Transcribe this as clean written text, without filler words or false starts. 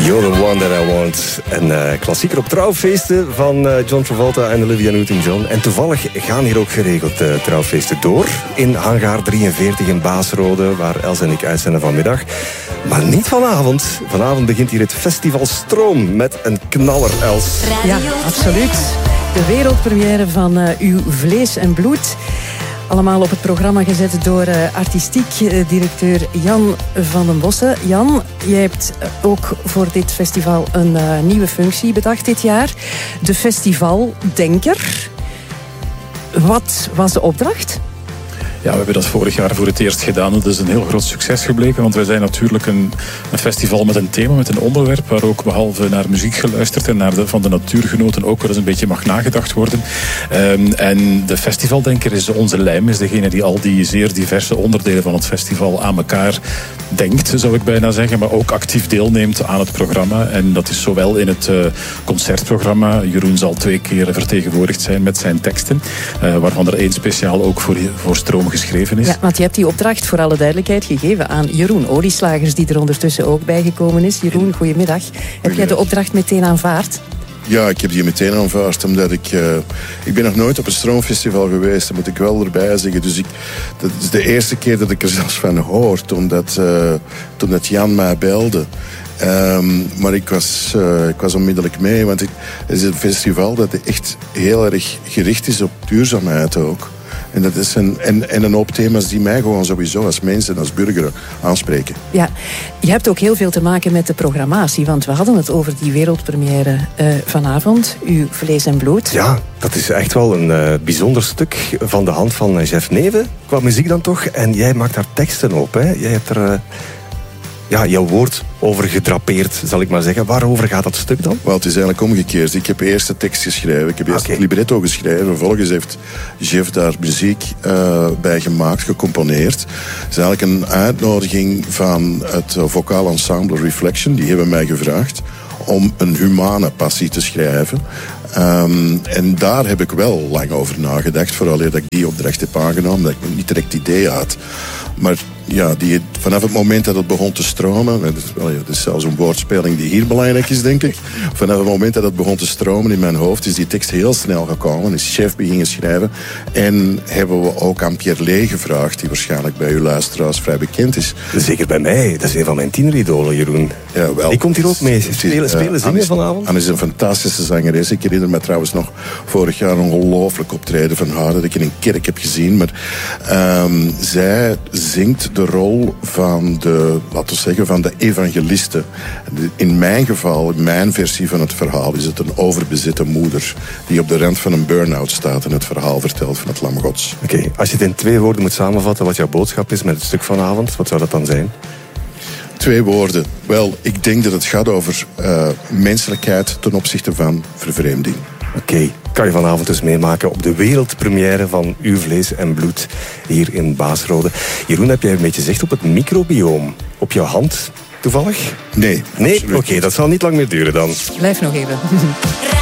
You're the one that I want. Een klassieker op trouwfeesten van John Travolta en Olivia Newton-John. En toevallig gaan hier ook geregeld trouwfeesten door. In Hangar 43 in Baasrode, waar Els en ik uitzenden vanmiddag. Maar niet vanavond. Vanavond begint hier het Festival Stroom met een knaller, Els. Ja, absoluut. De wereldpremière van Uw Vlees en Bloed. Allemaal op het programma gezet door artistiek directeur Jan van den Bossen. Jan, jij hebt ook voor dit festival een nieuwe functie bedacht dit jaar. De festivaldenker. Wat was de opdracht? Ja, we hebben dat vorig jaar voor het eerst gedaan. Dat is een heel groot succes gebleken, want wij zijn natuurlijk een festival met een thema, met een onderwerp, waar ook behalve naar muziek geluisterd en naar van de natuurgenoten ook wel eens een beetje mag nagedacht worden. En de festivaldenker is onze lijm, is degene die al die zeer diverse onderdelen van het festival aan elkaar denkt, zou ik bijna zeggen, maar ook actief deelneemt aan het programma. En dat is zowel in het concertprogramma. Jeroen zal 2 keer vertegenwoordigd zijn met zijn teksten, waarvan er 1 speciaal ook voor Stroom geschreven is. Ja, want je hebt die opdracht voor alle duidelijkheid gegeven aan Jeroen Olieslagers, die er ondertussen ook bijgekomen is. Jeroen, goedemiddag. Heb jij de opdracht meteen aanvaard? Ja, ik heb die meteen aanvaard, omdat ik ben nog nooit op een Stroomfestival geweest, dat moet ik wel erbij zeggen. Dus dat is de eerste keer dat ik er zelfs van hoor, toen dat Jan mij belde. Maar ik was onmiddellijk mee, want het is een festival dat echt heel erg gericht is op duurzaamheid ook. En dat is een hoop thema's die mij gewoon sowieso als mens en als burger aanspreken. Ja, je hebt ook heel veel te maken met de programmatie, want we hadden het over die wereldpremière vanavond, Uw Vlees en Bloed. Ja, dat is echt wel een bijzonder stuk van de hand van Jeff Neven, qua muziek dan toch. En jij maakt daar teksten op, hè? Jij hebt er jouw woord over gedrapeerd, zal ik maar zeggen. Waarover gaat dat stuk dan? Wel, het is eigenlijk omgekeerd. Ik heb eerst de tekst geschreven. Ik heb eerst het libretto geschreven. Vervolgens heeft Jeff daar muziek bij gemaakt, gecomponeerd. Het is eigenlijk een uitnodiging van het vocaal ensemble Reflection. Die hebben mij gevraagd om een humane passie te schrijven. En daar heb ik wel lang over nagedacht. Vooral dat ik die opdracht heb aangenomen. Dat ik niet direct idee had. Maar ja, vanaf het moment dat het begon te stromen, dat is zelfs een woordspeling die hier belangrijk is, denk ik. Vanaf het moment dat het begon te stromen in mijn hoofd, is die tekst heel snel gekomen, is Chef beginnen schrijven. En hebben we ook aan Pierre Lee gevraagd, die waarschijnlijk bij uw luisteraars vrij bekend is. Zeker bij mij, dat is een van mijn tieneridolen, Jeroen. Ja, wel. Die komt hier ook mee spelen zingen vanavond. Anne is een fantastische zangeres. Ik herinner me trouwens nog vorig jaar een ongelooflijk optreden van haar, dat ik in een kerk heb gezien. Maar zij zingt de rol van de evangeliste. In mijn geval, in mijn versie van het verhaal, is het een overbezette moeder die op de rand van een burn-out staat en het verhaal vertelt van het Lam Gods. Oké, als je het in 2 woorden moet samenvatten wat jouw boodschap is met het stuk vanavond, wat zou dat dan zijn? 2 woorden. Wel, ik denk dat het gaat over menselijkheid ten opzichte van vervreemding. Oké, kan je vanavond dus meemaken op de wereldpremière van Uw Vlees en Bloed hier in Baasrode. Jeroen, heb jij een beetje zicht op het microbioom op jouw hand toevallig? Nee. Oké, dat zal niet lang meer duren dan. Blijf nog even.